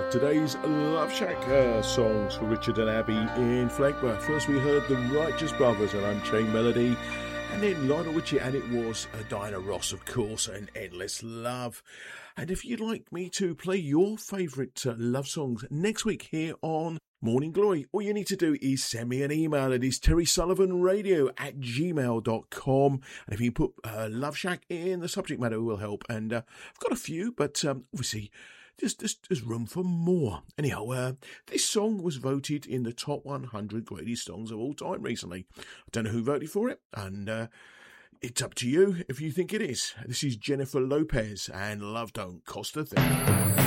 Today's Love Shack songs for Richard and Abby in Fleckburg. First we heard the Righteous Brothers and Unchained Melody, and then Lionel Richie, and it was Diana Ross, of course, and Endless Love. And if you'd like me to play your favourite love songs next week here on Morning Glory, all you need to do is send me an email. It is terrysullivanradio@gmail.com. And if you put Love Shack in the subject matter, it will help. And I've got a few, but obviously there's room for more. Anyhow, this song was voted in the top 100 greatest songs of all time recently. I don't know who voted for it, and it's up to you if you think it is. This is Jennifer Lopez and Love Don't Cost a Thing.